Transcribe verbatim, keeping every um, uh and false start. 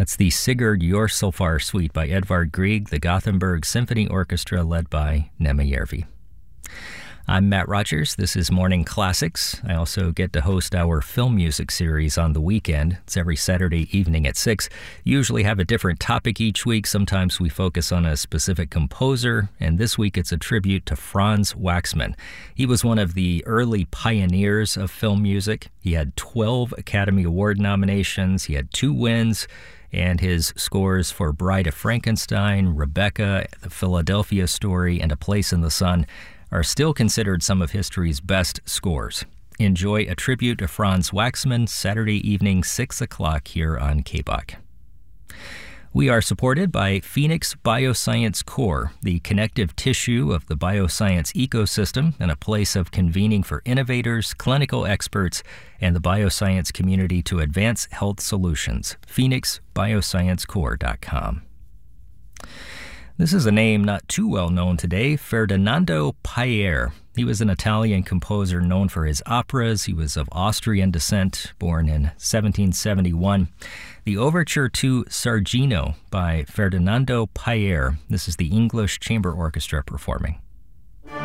That's the Sigurd Jorsalfar Suite by Edvard Grieg, the Gothenburg Symphony Orchestra led by Nema Järvi. I'm Matt Rogers. This is Morning Classics. I also get to host our film music series on the weekend. It's every Saturday evening at six. Usually have a different topic each week. Sometimes we focus on a specific composer, and this week it's a tribute to Franz Waxman. He was one of the early pioneers of film music. He had twelve Academy Award nominations. He had two wins, and his scores for Bride of Frankenstein, Rebecca, The Philadelphia Story, and A Place in the Sun are still considered some of history's best scores. Enjoy a tribute to Franz Waxman Saturday evening, six o'clock here on K B O C. We are supported by Phoenix Bioscience Core, the connective tissue of the bioscience ecosystem and a place of convening for innovators, clinical experts, and the bioscience community to advance health solutions. phoenix bioscience core dot com. This is a name not too well known today, Ferdinando Pajer. He was an Italian composer known for his operas. He was of Austrian descent, born in seventeen seventy-one. The Overture to Sargino by Ferdinando Pajer. This is the English Chamber Orchestra performing.